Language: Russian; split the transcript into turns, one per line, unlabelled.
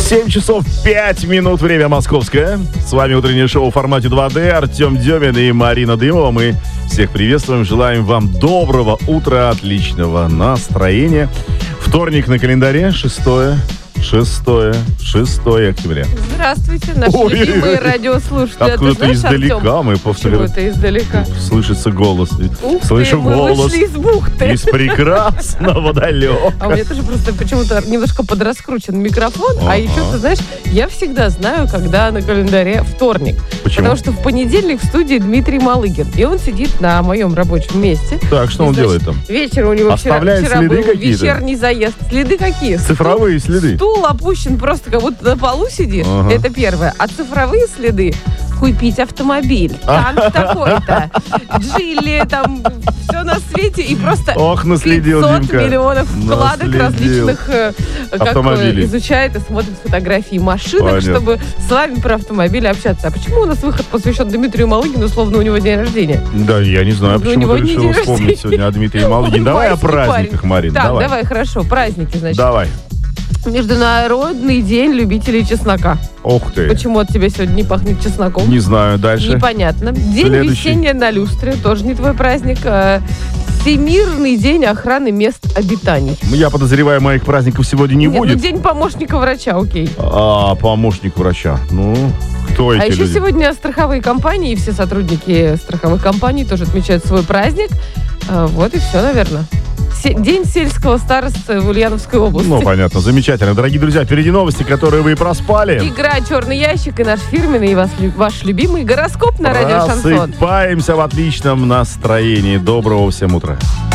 7 часов 5 минут, время московское. С вами утреннее шоу в формате 2D. Артем Демин и Марина Дымова. Мы всех приветствуем, желаем вам доброго утра, отличного настроения. Вторник на календаре, 6 октября.
Здравствуйте, наши любимые радиослушатели.
Откуда-то издалека,
Артем?
мы повторяем.
Почему-то издалека.
Слышится голос.
Ух
Слышу
ты, мы
голос
вышли из бухты.
из прекрасного далека.
А у меня тоже просто почему-то немножко подраскручен микрофон.
Ага.
А еще, ты знаешь, я всегда знаю, когда на календаре вторник.
Почему?
Потому что в понедельник в студии Дмитрий Малыгин. И он сидит на моем рабочем месте.
Так, что
И,
он
значит,
делает там?
Вечером у него
Оставляет
вчера
следы
был
какие-то?
вечерний заезд. Следы какие?
Цифровые следы.
Стул опущен просто как будто на полу сидишь.
Ага.
Это первое. А цифровые следы: купить автомобиль, танк такой-то, Джили, там все на свете, и просто
Ох, наследил
500
Димка.
миллионов вкладок
Наследил.
различных,
Автомобилей.
изучает и смотрит фотографии машинок,
Понятно.
чтобы с вами про автомобили общаться. А почему у нас выход посвящен Дмитрию Малыгину, словно у него день рождения?
Да, я не знаю,
У
почему
него
ты
не
решила
день
вспомнить
рождения.
сегодня о Дмитрии Малыгине.
Он
Давай о
майский
праздниках,
парень.
Марин.
Так, давай, хорошо, праздники, значит.
Давай.
Международный день любителей чеснока.
Ух ты.
Почему от тебя сегодня не пахнет чесноком?
Не знаю, дальше.
Непонятно. День
Следующий.
весенняя на люстре, тоже не твой праздник. Всемирный день охраны мест обитаний.
Я подозреваю, моих праздников сегодня не
Нет,
будет.
ну, день помощника врача, окей.
Помощник врача. Ну, кто эти
А еще
люди?
сегодня страховые компании, и все сотрудники страховых компаний тоже отмечают свой праздник. Вот и все, наверное. День сельского староста в Ульяновской области.
Ну, понятно, замечательно. Дорогие друзья, впереди новости, которые вы проспали.
Игра «Черный ящик» и наш фирменный и ваш любимый гороскоп на радио «Шансон».
Просыпаемся в отличном настроении. Доброго всем утра.